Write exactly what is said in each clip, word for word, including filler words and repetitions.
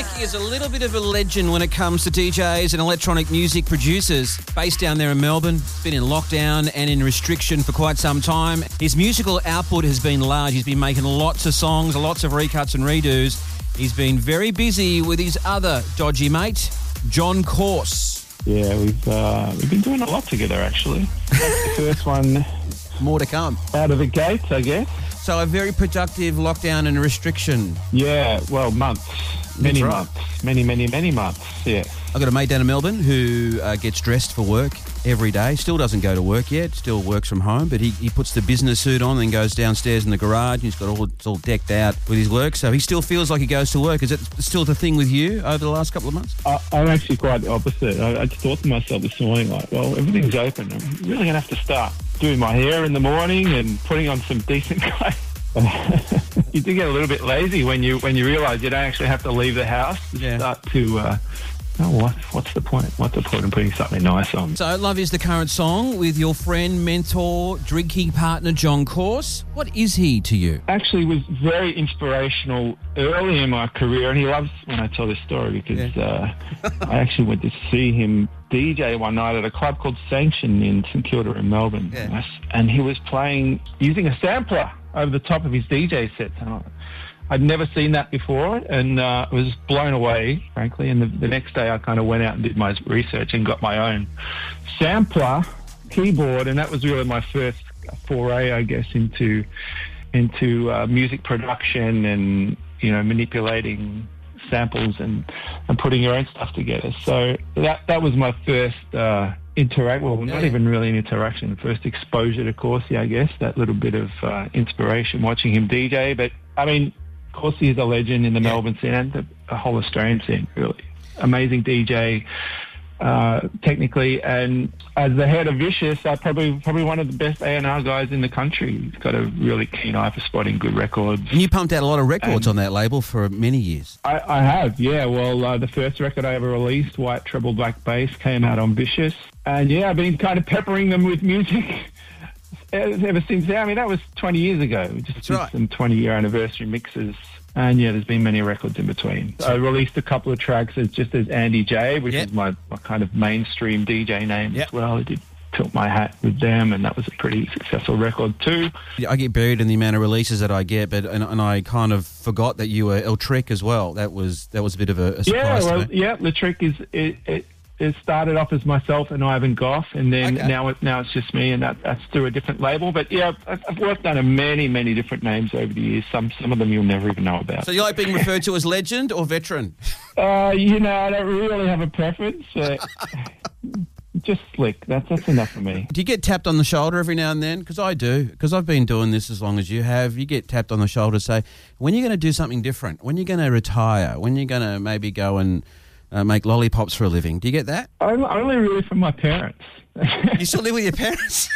Blakey is a little bit of a legend when it comes to D Js and electronic music producers. Based down there in Melbourne, been in lockdown and in restriction for quite some time. His musical output has been large. He's been making lots of songs, lots of recuts and redos. He's been very busy with his other dodgy mate, John Course. Yeah, we've uh, we've been doing a lot together, actually. The first one... More to come. Out of the gates, I guess. So a very productive lockdown and restriction. Yeah, well, months. Many right. months. Many, many, many months, yeah. I've got a mate down in Melbourne who uh, gets dressed for work every day. Still doesn't go to work yet. Still works from home. But he, he puts the business suit on and goes downstairs in the garage. And he's got all, it's all decked out with his work. So he still feels like he goes to work. Is it still the thing with you over the last couple of months? I, I'm actually quite the opposite. I, I just thought to myself this morning, like, well, everything's open. I'm really going to have to start doing my hair in the morning and putting on some decent clothes. You do get a little bit lazy when you when you realise you don't actually have to leave the house. You yeah. start to, uh, oh, what, what's the point? What's the point in putting something nice on? So, Love is the current song with your friend, mentor, drinking partner, John Course. What is he to you? Actually, was very inspirational early in my career, and he loves when I tell this story because yeah. uh, I actually went to see him D J one night at a club called Sanction in St Kilda in Melbourne, yeah. and he was playing using a sampler over the top of his D J sets. And I, I'd never seen that before, and uh, I was blown away, frankly. And the, the next day I kind of went out and did my research and got my own sampler keyboard, and that was really my first foray, I guess, into into uh, music production and, you know, manipulating samples and, and putting your own stuff together. So that that was my first uh, interact. Well, not yeah. even really an interaction. First exposure to Coursey, I guess. That little bit of uh, inspiration watching him D J. But I mean, Coursey is a legend in the yeah. Melbourne scene and the, the whole Australian scene. Really amazing D J. Uh, technically, and as the head of Vicious, uh, probably probably one of the best A and R guys in the country. He's got a really keen eye for spotting good records. And you pumped out a lot of records and on that label for many years. I, I have, yeah. Well, uh, the first record I ever released, White Treble Black Bass, came out on Vicious, and yeah, I've been kind of peppering them with music ever since then. I mean, that was twenty years ago. We just That's did right. some twenty-year anniversary mixes. And yeah, there's been many records in between. I released a couple of tracks as just as Andy J, which yep. is my, my kind of mainstream D J name yep. as well. I did Tilt My Hat with them, and that was a pretty successful record too. I get buried in the amount of releases that I get, but and, and I kind of forgot that you were El Trick as well. That was that was a bit of a, a surprise. Yeah, well, to me. yeah, the trick is it, it it started off as myself and Ivan Goff, and then okay. now it, now it's just me, and that, that's through a different label. But yeah, I've, I've worked under many, many different names over the years. Some some of them you'll never even know about. So you like being referred to as legend or veteran? Uh, you know, I don't really have a preference. Uh, just slick. That's that's enough for me. Do you get tapped on the shoulder every now and then? Because I do. Because I've been doing this as long as you have. You get tapped on the shoulder, say, when are you going to do something different? When are you going to retire? When are you going to maybe go and Uh, make lollipops for a living? Do you get that? I'm only really from my parents. You still live with your parents?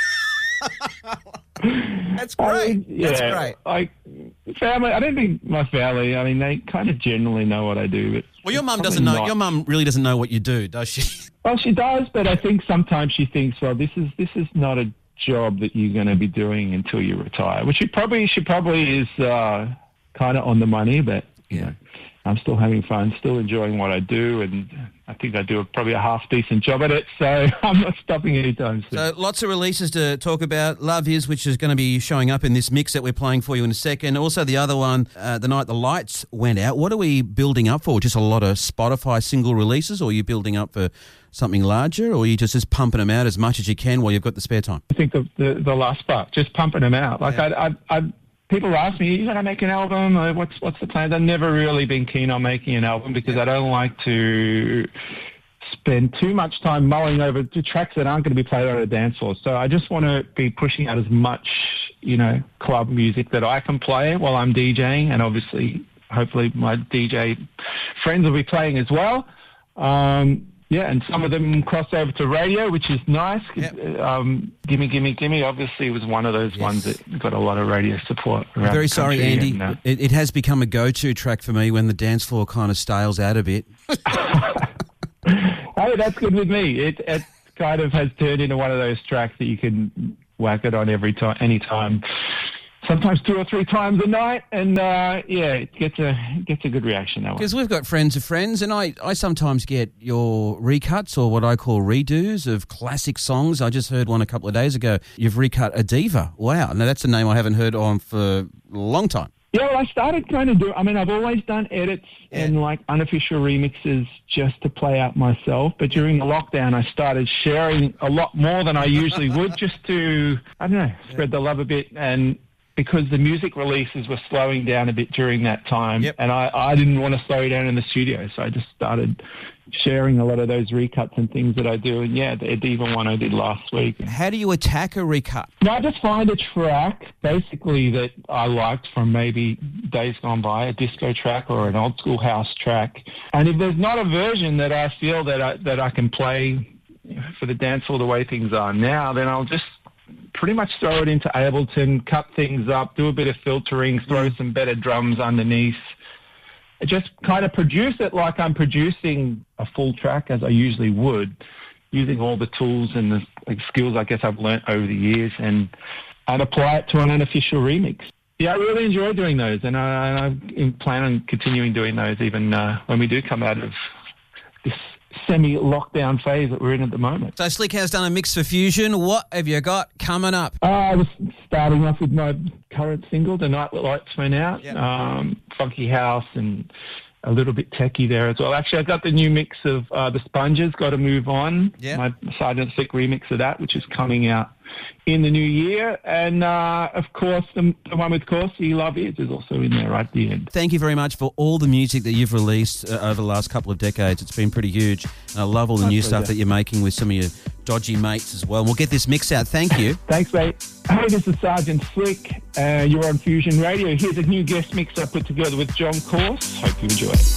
That's great. I mean, yeah, That's great. I, family, I don't think my family, I mean, they kind of generally know what I do. But well, your mum doesn't know. not. Your mum really doesn't know what you do, does she? Well, she does, but I think sometimes she thinks, well, this is this is not a job that you're going to be doing until you retire, which she probably, she probably is uh, kind of on the money, but, you yeah. know. I'm still having fun, still enjoying what I do, and I think I do a, probably a half-decent job at it, so I'm not stopping anytime soon. So lots of releases to talk about. Love Is, which is going to be showing up in this mix that we're playing for you in a second. Also the other one, uh, The Night the Lights Went Out. What are we building up for? Just a lot of Spotify single releases, or are you building up for something larger, or are you just, just pumping them out as much as you can while you've got the spare time? I think the, the, the last part, just pumping them out. Like yeah. I, I, I People ask me, "You going to make an album? Or what's what's the plan?" I've never really been keen on making an album because I don't like to spend too much time mulling over the tracks that aren't going to be played on a dance floor. So I just want to be pushing out as much, you know, club music that I can play while I'm DJing, and obviously, hopefully, my D J friends will be playing as well. Um, Yeah, and some of them cross over to radio, which is nice. Yep. Um, Gimme, Gimme, Gimme obviously was one of those yes. ones that got a lot of radio support around I'm very the sorry, Andy. And, uh, it, it has become a go-to track for me when the dance floor kind of stales out a bit. Hey, that's good with me. It, it kind of has turned into one of those tracks that you can whack it on every time, any time. sometimes two or three times a night, and uh, yeah, it gets a it gets a good reaction that way. Because we've got friends of friends, and I, I sometimes get your recuts or what I call redos of classic songs. I just heard one a couple of days ago. You've recut a diva. Wow. Now, that's a name I haven't heard on for a long time. Yeah, well, I started kind of doing, I mean, I've always done edits yeah. and like unofficial remixes just to play out myself. But during the lockdown, I started sharing a lot more than I usually would just to, I don't know, spread the love a bit. And because the music releases were slowing down a bit during that time, yep. and I, I didn't want to slow down in the studio. So I just started sharing a lot of those recuts and things that I do. And yeah, the Diva one I did last week. How do you attack a recut? No, I just find a track basically that I liked from maybe days gone by, a disco track or an old school house track. And if there's not a version that I feel that I, that I can play for the dance floor the way things are now, then I'll just pretty much throw it into Ableton, cut things up, do a bit of filtering, throw some better drums underneath. Just kind of produce it like I'm producing a full track as I usually would, using all the tools and the like, skills I guess I've learnt over the years, and and apply it to an unofficial remix. Yeah, I really enjoy doing those, and I, I plan on continuing doing those even uh, when we do come out of this semi-lockdown phase that we're in at the moment. So Slick has done a mix for Fusion. What have you got coming up? Uh, I was starting off with my current single, The Night That Lights Went Out. Yep. Um, funky house and a little bit techie there as well. Actually, I got the new mix of uh, The Sponges, Gotta Move On, yep. my Sergeant Slick remix of that, which is coming out in the new year. And, uh, of course, the, the one with Corsi, Love Is, is also in there right at the end. Thank you very much for all the music that you've released uh, over the last couple of decades. It's been pretty huge. And I love all the my new pleasure. stuff that you're making with some of your dodgy mates as well. And we'll get this mix out. Thank you. Thanks, mate. Hey, this is Sergeant Slick. Uh, you're on Fusion Radio. Here's a new guest mix I put together with John Course. Hope you enjoy it.